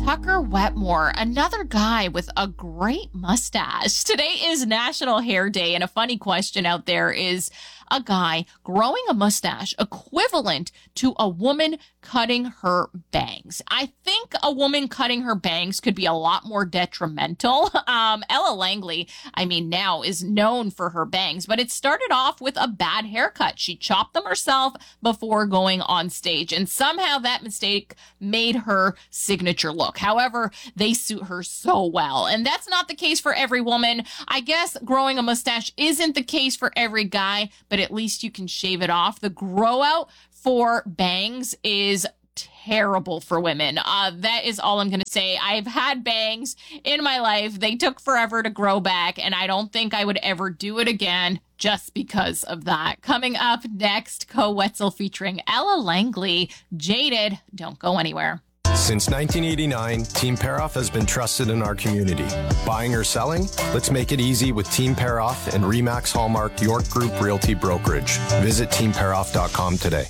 Tucker Wetmore, another guy with a great mustache. Today is National Hair Day, and a funny question out there is a guy growing a mustache equivalent to a woman cutting her bangs. I think a woman cutting her bangs could be a lot more detrimental. Ella Langley, now is known for her bangs, but it started off with a bad haircut. She chopped them herself before going on stage, and somehow that mistake made her signature look. However, they suit her so well, and that's not the case for every woman. I guess growing a mustache isn't the case for every guy, but at least you can shave it off. The grow out for bangs is terrible for women. That is all I'm going to say. I've had bangs in my life. They took forever to grow back, and I don't think I would ever do it again just because of that. Coming up next, Co Wetzel featuring Ella Langley, Jaded. Don't go anywhere. Since 1989, Team Paroff has been trusted in our community. Buying or selling? Let's make it easy with Team Paroff and Remax Hallmark York Group Realty Brokerage. Visit teamparoff.com today.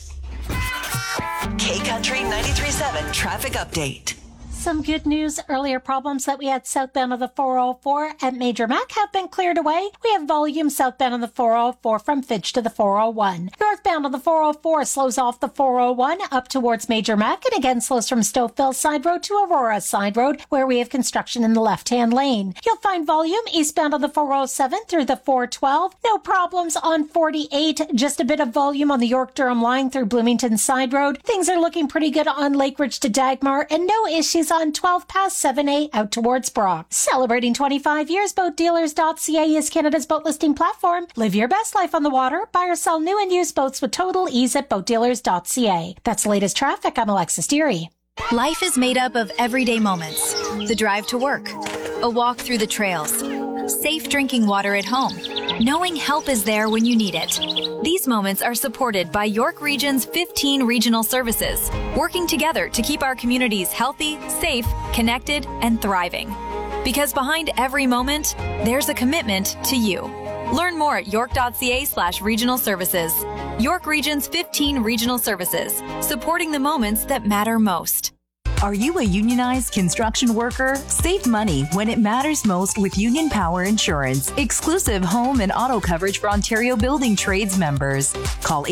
K-Country 93.7 Traffic Update. Some good news. Earlier problems that we had southbound of the 404 at Major Mac have been cleared away. We have volume southbound on the 404 from Fitch to the 401. Northbound on the 404 slows off the 401 up towards Major Mac and again slows from Stouffville Side Road to Aurora Side Road, where we have construction in the left-hand lane. You'll find volume eastbound on the 407 through the 412. No problems on 48. Just a bit of volume on the York-Durham line through Bloomington Side Road. Things are looking pretty good on Lake Ridge to Dagmar, and no issues on 12 past 7A out towards Brock. Celebrating 25 years, BoatDealers.ca is Canada's boat listing platform. Live your best life on the water. Buy or sell new and used boats with total ease at BoatDealers.ca. That's the latest traffic. I'm Alexis Deary. Life is made up of everyday moments. The drive to work, a walk through the trails, safe drinking water at home, knowing help is there when you need it. These moments are supported by York Region's 15 regional services, working together to keep our communities healthy, safe, connected, and thriving. Because behind every moment, there's a commitment to you. Learn more at york.ca/regional services. York Region's 15 regional services, supporting the moments that matter most. Are you a unionized construction worker? Save money when it matters most with Union Power Insurance. Exclusive home and auto coverage for Ontario Building Trades members. Call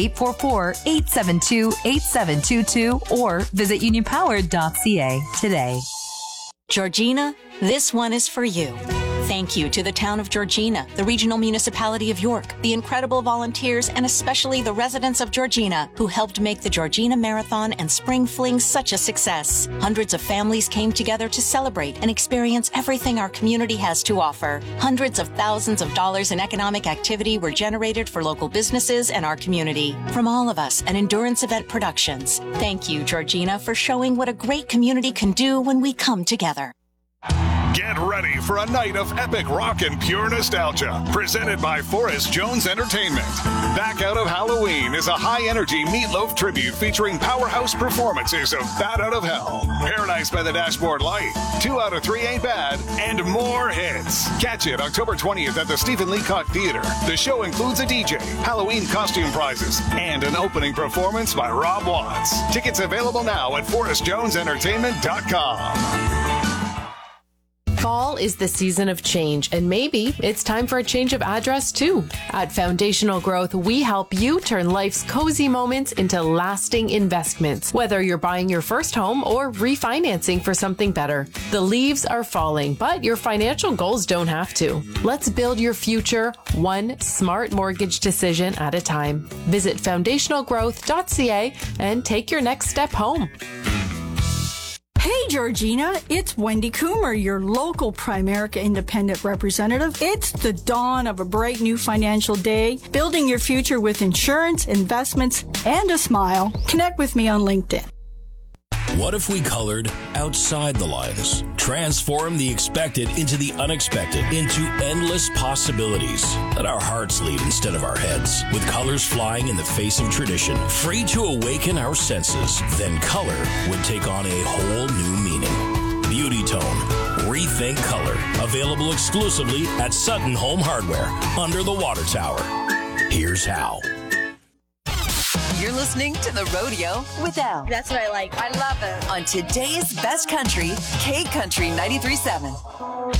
844-872-8722 or visit unionpower.ca today. Georgina, this one is for you. Thank you to the town of Georgina, the regional municipality of York, the incredible volunteers, and especially the residents of Georgina who helped make the Georgina Marathon and Spring Fling such a success. Hundreds of families came together to celebrate and experience everything our community has to offer. Hundreds of thousands of dollars in economic activity were generated for local businesses and our community. From all of us at Endurance Event Productions, thank you, Georgina, for showing what a great community can do when we come together. Get ready for a night of epic rock and pure nostalgia, presented by Forrest Jones Entertainment. Back Out of Halloween is a high-energy Meatloaf tribute featuring powerhouse performances of Bat Out of Hell, Paradise by the Dashboard Light, 2 Out of 3 Ain't Bad, and more hits. Catch it October 20th at the Stephen Leacock Theater. The show includes a DJ, Halloween costume prizes, and an opening performance by Rob Watts. Tickets available now at ForrestJonesEntertainment.com. Fall is the season of change, and maybe it's time for a change of address too. At Foundational Growth, we help you turn life's cozy moments into lasting investments, whether you're buying your first home or refinancing for something better. The leaves are falling, but your financial goals don't have to. Let's build your future one smart mortgage decision at a time. Visit foundationalgrowth.ca and take your next step home. Hey, Georgina, it's Wendy Coomer, your local Primerica Independent Representative. It's the dawn of a bright new financial day, building your future with insurance, investments, and a smile. Connect with me on LinkedIn. What if we colored outside the lines? Transform the expected into the unexpected, into endless possibilities. Let our hearts lead instead of our heads, with colors flying in the face of tradition, free to awaken our senses. Then color would take on a whole new meaning. Beauty Tone. Rethink color. Available exclusively at Sutton Home Hardware, under the water tower. Here's how. You're listening to The Rodeo with Elle. That's what I like. I love it. On today's best country, K Country 93.7.